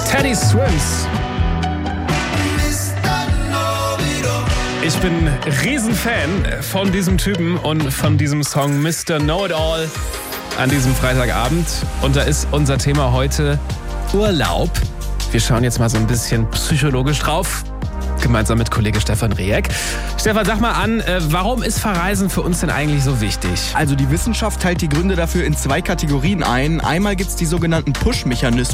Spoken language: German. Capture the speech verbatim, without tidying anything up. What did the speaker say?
Teddy Swims. Ich bin Riesenfan von diesem Typen und von diesem Song Mister Know-It-All an diesem Freitagabend. Und da ist unser Thema heute Urlaub. Wir schauen jetzt mal so ein bisschen psychologisch drauf, gemeinsam mit Kollege Stefan Rehek. Stefan, sag mal an, äh, warum ist Verreisen für uns denn eigentlich so wichtig? Also die Wissenschaft teilt die Gründe dafür in zwei Kategorien ein. Einmal gibt es die sogenannten Push-Mechanismen.